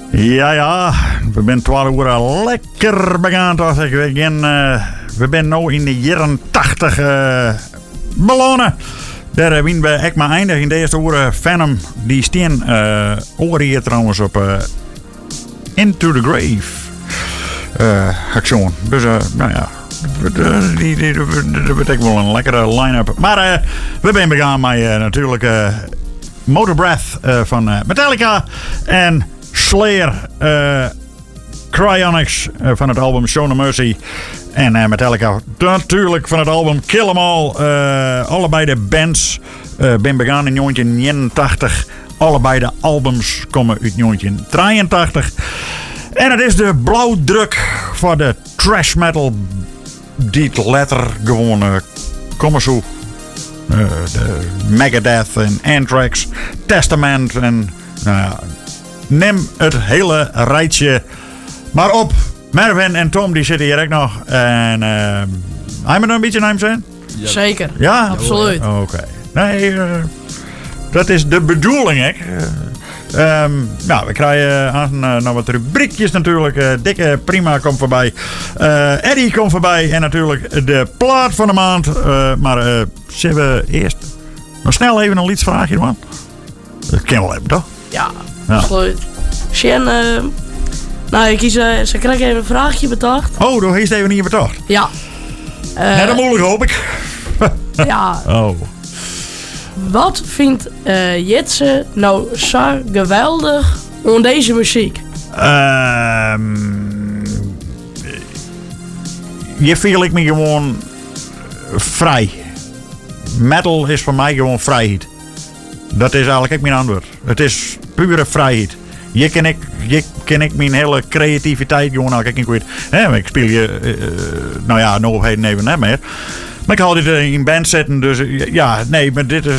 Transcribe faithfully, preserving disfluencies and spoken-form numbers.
Ja, ja. We zijn twaalf uur lekker begaan. Toch? We, gaan, uh, we zijn nu in de jaren tachtig uh, belonen. Daar winnen we echt maar eindig in deze uur. Venom, die steen uh, oor hier trouwens op uh, Into the Grave. Uh, actie. Dus, uh, nou ja. Dat betekent wel een lekkere line-up. Maar uh, we zijn begaan met uh, natuurlijk uh, Motor Breath uh, van uh, Metallica. En Slayer, uh, Cryonics uh, van het album Show No Mercy. En uh, Metallica natuurlijk van het album Kill 'Em All. Uh, allebei de bands uh, ben begaan in negentien eenentachtig. Allebei de albums komen uit negentien drieëntachtig. En het is de blauwdruk voor de thrash metal die letter gewoon uh, komen zo. Uh, de Megadeth en Anthrax, Testament en nou ja, neem het hele rijtje maar op. Mervin en Tom die zitten hier ook nog. En uh, hij me er een beetje naar hem zijn? Ja. Zeker. Ja? Absoluut. Oké. Okay. Nee, uh, dat is de bedoeling, hè. Uh, um, nou, we krijgen aan uh, nou wat rubriekjes natuurlijk. Uh, Dikke Prima komt voorbij. Uh, Eddie komt voorbij. En natuurlijk de plaat van de maand. Uh, maar uh, zullen we eerst nog snel even een liedvraagje, man? Dat kan wel even, toch? Ja, ja. Absoluut. Sjen, uh, nou, ik kies, uh, ze krijgen even een vraagje bedacht. Oh, dat heeft even niet bedacht? Ja. Uh, Net moeilijk, hoop ik. Ja. Oh. Wat vindt uh, Jitse nou zo geweldig aan deze muziek? Um, je voel ik me gewoon vrij. Metal is voor mij gewoon vrijheid. Dat is eigenlijk ook mijn antwoord. Het is pure vrijheid. Je ken ik, je ken ik mijn hele creativiteit gewoon eigenlijk niet kwijt. Hè, ik speel je, uh, nou ja, nog heden even net meer. Maar ik ga dit in band zetten, dus ja, nee, maar dit is